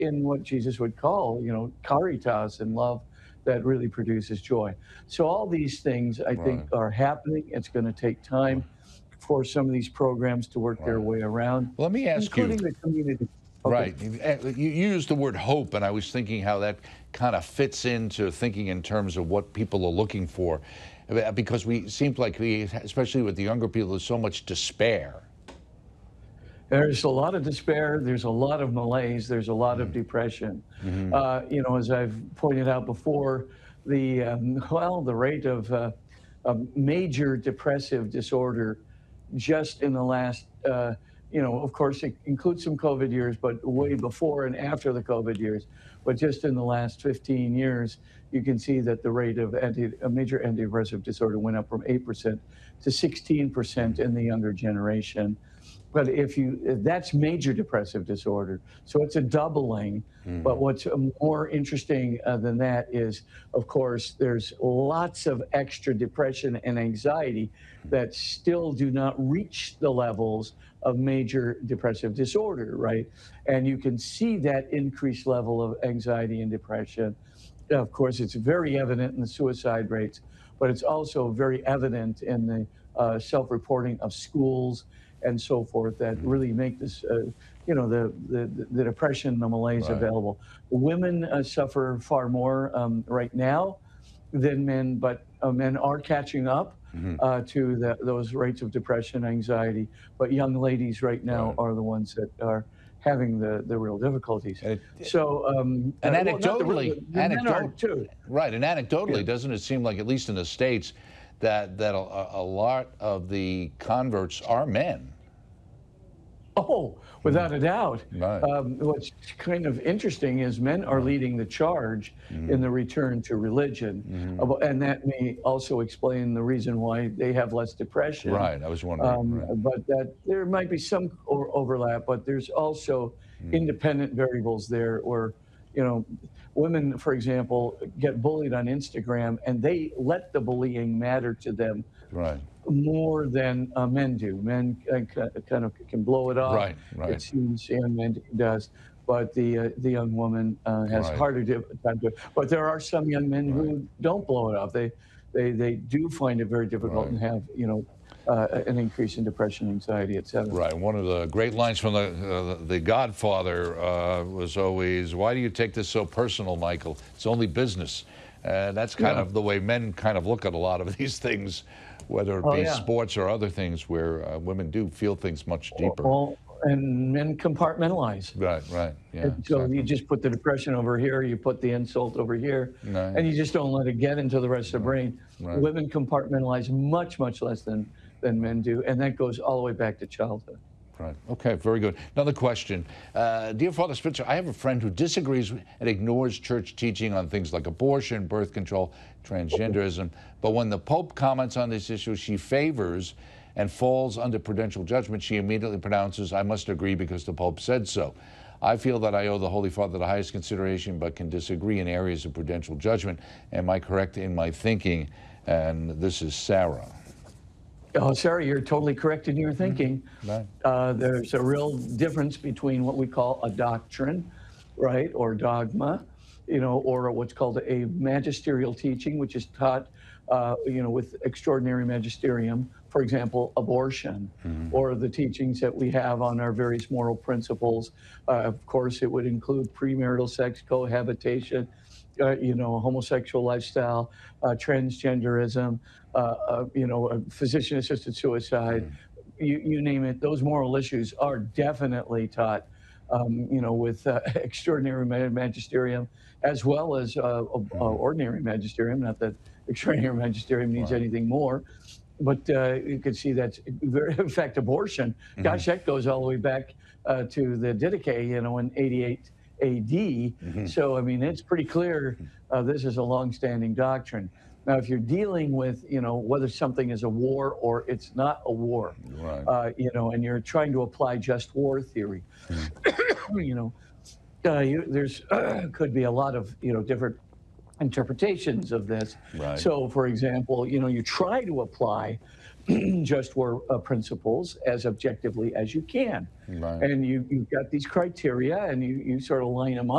in what Jesus would call, caritas and love that really produces joy. So all these things I think Right. are happening. It's going to take time for some of these programs to work their Right. way around, Let me ask you. including the community. Okay. Right. You used the word hope, and I was thinking how that kind of fits into thinking in terms of what people are looking for. Because we seems like especially with the younger people, there's so much despair. There's a lot of despair. There's a lot of malaise. There's a lot of depression. Mm-hmm. As I've pointed out before, the rate of major depressive disorder just in the last, of course, it includes some COVID years, but way before and after the COVID years. But just in the last 15 years, you can see that the rate of major antidepressive disorder went up from 8% to 16% in the younger generation. But if that's major depressive disorder, so it's a doubling. But what's more interesting than that is, of course, there's lots of extra depression and anxiety that still do not reach the levels of major depressive disorder, right? And you can see that increased level of anxiety and depression. Of course, it's very evident in the suicide rates, but it's also very evident in the self-reporting of schools and so forth that really make this, the depression, the malaise available. Women suffer far more right now than men, but men are catching up to those rates of depression, anxiety. But young ladies right now are the ones that are having the real difficulties. So, and anecdotally, men are too. Right, and anecdotally, doesn't it seem like, at least in the States, that a lot of the converts are men? Oh, without a doubt. Right. What's kind of interesting is men are leading the charge in the return to religion. And that may also explain the reason why they have less depression. Right, I was wondering. But that there might be some overlap, but there's also independent variables there where, women, for example, get bullied on Instagram and they let the bullying matter to them. Right. More than men do. Men kind of can blow it off. Right. It seems young men does, but the young woman has harder time to. But there are some young men who don't blow it off. They do find it very difficult and have an increase in depression, anxiety, etc. Right. One of the great lines from the Godfather was always, "Why do you take this so personal, Michael? It's only business." And that's kind of the way men kind of look at a lot of these things, whether it be sports or other things, where women do feel things much deeper. Well, and men compartmentalize. Right, yeah. And so you just put the depression over here, you put the insult over here, and you just don't let it get into the rest of the brain. Women compartmentalize much, much less than men do, and that goes all the way back to childhood. Right. Okay, very good. Another question. Dear Father Spitzer, I have a friend who disagrees and ignores church teaching on things like abortion, birth control, transgenderism. But when the Pope comments on this issue, she favors and falls under prudential judgment. She immediately pronounces, "I must agree because the Pope said so." I feel that I owe the Holy Father the highest consideration, but can disagree in areas of prudential judgment. Am I correct in my thinking? And this is Sarah. Oh, Sarah, you're totally correct in your thinking. There's a real difference between what we call a doctrine, right, or dogma, or what's called a magisterial teaching, which is taught, with extraordinary magisterium, for example, abortion, or the teachings that we have on our various moral principles. Of course, it would include premarital sex, cohabitation, homosexual lifestyle, transgenderism, physician-assisted suicide, you name it. Those moral issues are definitely taught, with extraordinary magisterium, as well as ordinary magisterium. Not that extraordinary magisterium needs anything more, but you can see that's very, in fact, abortion. Gosh, that goes all the way back to the Didache, in 88 AD. So, I mean, it's pretty clear this is a long-standing doctrine. Now, if you're dealing with, whether something is a war or it's not a war, and you're trying to apply just war theory, there's could be a lot of, different interpretations of this. So, for example, you try to apply just war principles as objectively as you can. And you've got these criteria and you sort of line them up.